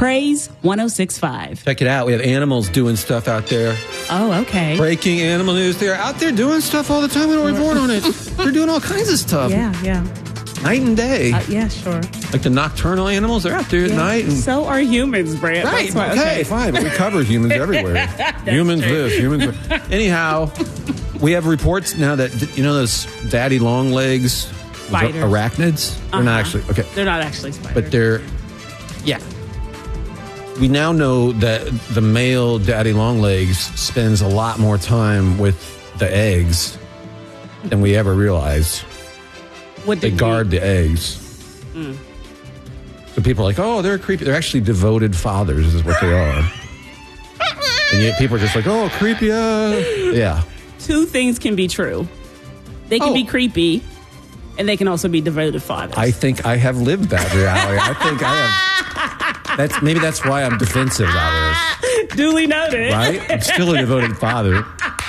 Praise 106.5. Check it out. We have animals doing stuff out there. Oh, okay. Breaking animal news. They're out there doing stuff all the time. We don't report on it. They're doing all kinds of stuff. Yeah. Night and day. Yeah, sure. Like the nocturnal animals, they're out there at night. And so are humans, Brant. right. Okay, fine. But we cover humans everywhere. Humans true. this, humans that. Anyhow, we have reports now that, those daddy long legs, Spiders. Arachnids? They're not actually, okay. They're not actually spiders. But yeah. We now know that the male daddy longlegs spends a lot more time with the eggs than we ever realized. They guard the eggs. So people are like, oh, they're creepy. They're actually devoted fathers is what they are. And yet people are just like, oh, creepy. Yeah. Two things can be true. They can be creepy, and they can also be devoted fathers. I think I have lived that reality. I think I have. Maybe that's why I'm defensive about this. Duly noted. Right? I'm still a devoted father.